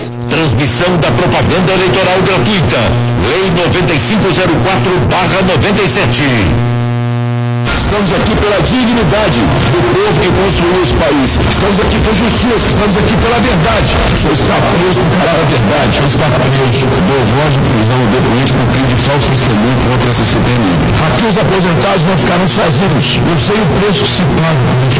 Transmissão da propaganda eleitoral gratuita. Lei 9504/97. Estamos aqui pela dignidade do povo que construiu esse país. Estamos aqui por justiça, estamos aqui pela verdade. O senhor está preso por falar a verdade. O senhor está preso. Dou voz de prisão ao depoente por crime de falso testemunho contra a CCPM. Aqui os aposentados não ficaram sozinhos. Eu sei o preço que se paga.